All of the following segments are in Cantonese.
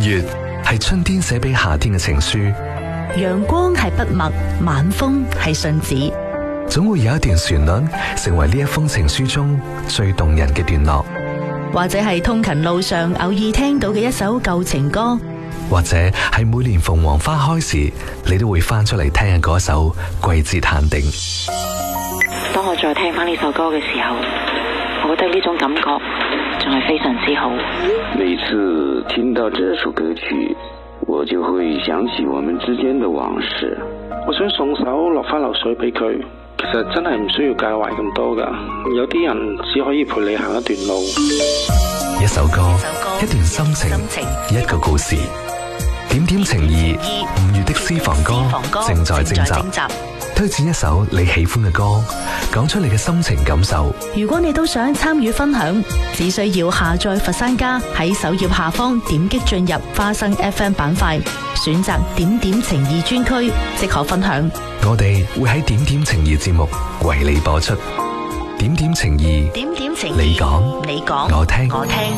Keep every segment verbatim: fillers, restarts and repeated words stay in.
月係春天寫俾夏天嘅情書， 陽光係筆墨，晚風係信紙。 總會有一段旋律成為呢一封情書中最動人嘅段落， 或者係通勤路上偶爾聽到嘅一首舊情歌， 或者係每年鳳凰花開時你都會翻出嚟聽嘅嗰首季節限定。 當我再聽翻呢首歌嘅時候，我覺得呢種感覺仲係非常之好。 每次聽到這首歌曲，我就會想起我們之間的往事。 我想送首落花流水俾佢，其實真係唔需要介懷咁多噶，有啲人只可以陪你行一段路。 一首歌，一段心情，一個故事。點點情意，五月的私房歌正在徵集，推薦一首你喜歡嘅歌，講出你嘅心情感受。 如果你都想參與分享，只需要下載佛山家，喺首頁下方點擊進入花生 F M 板塊，選擇點點情意專區，即可分享。 我哋會喺點點情意節目為你播出。點點情意， 點點情意， 你講， 你講， 我聽， 我聽。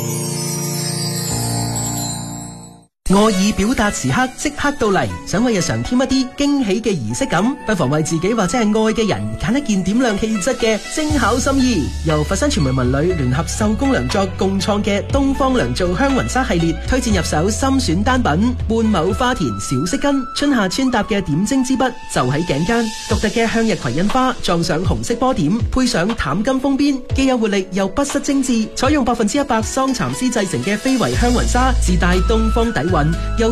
愛意表達時刻即刻到嚟，想為日常添一啲驚喜嘅儀式感，不妨為自己或者係愛嘅人揀一件點亮氣質嘅精巧心意。由佛山傳媒文旅聯合繡宮良作共創嘅東方良造香雲紗系列，推薦入手心選單品半畝花田小飾巾，春夏穿搭嘅點睛之筆就喺頸間，獨特嘅向日葵印花撞上紅色波點，配上淡金封邊，既有活力又不失精緻。採用百分之一百桑蠶絲製成嘅非遺香雲紗，自帶東方底蘊。又